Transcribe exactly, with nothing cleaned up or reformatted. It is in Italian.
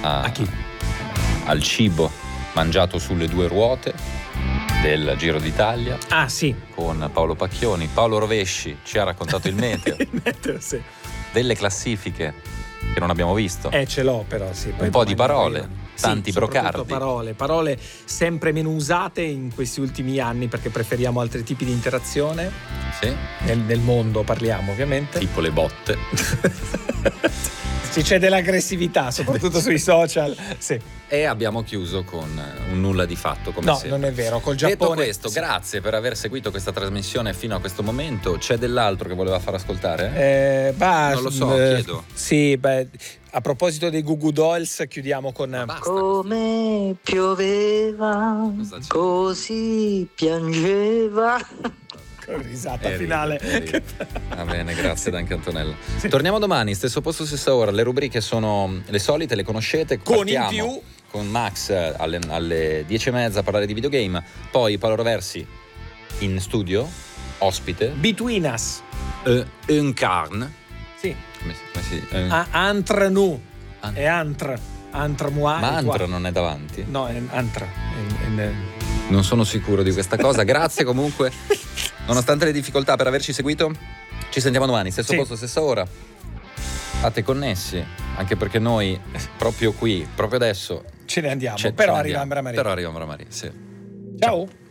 a, A chi? al cibo mangiato sulle due ruote del Giro d'Italia Ah, sì. con Paolo Pacchioni. Paolo Rovesci ci ha raccontato il meteo, Il meteo, sì. delle classifiche che non abbiamo visto, Eh, ce l'ho però, sì. Poi un po' di domani parole, arrivano. tanti Sì, soprattutto brocardi. parole, parole sempre meno usate in questi ultimi anni perché preferiamo altri tipi di interazione. Sì. Nel, nel mondo parliamo, ovviamente. Tipo le botte. Sì, c'è dell'aggressività, soprattutto sui social. Sì. E abbiamo chiuso con un nulla di fatto, come No, sempre. non è vero. Col Detto Giappone. questo, sì. grazie per aver seguito questa trasmissione fino a questo momento. C'è dell'altro che voleva far ascoltare? Eh, bah, Non lo so, eh, chiedo. Sì, beh, a proposito dei Goo Goo Dolls, chiudiamo con. Ma basta. Come pioveva, Cosa c'è? così piangeva. con risata E ride, finale. e ride. Va bene, grazie Sì. anche Antonella. Sì. Torniamo domani, stesso posto, stessa ora. Le rubriche sono le solite, le conoscete. Con Partiamo in più con Max alle, alle dieci e mezza a parlare di videogame. Poi Paolo Roversi in studio, ospite. Between Us. Uh, Uncarn. Sì. Come si, come si eh, Ah, Antra nu. Ant- È Antra. Antra mua. Ma è qua. Antra non è davanti? No, è Antra. È- è- è- Non sono sicuro di questa cosa. Grazie comunque. Nonostante le difficoltà per averci seguito, ci sentiamo domani, stesso Sì. posto, stessa ora. State connessi, anche perché noi proprio qui, proprio adesso Ce ne andiamo. ce- Però ce ne arriva andiamo. Ambra Maria. Però arriva Ambra Maria, sì. Ciao.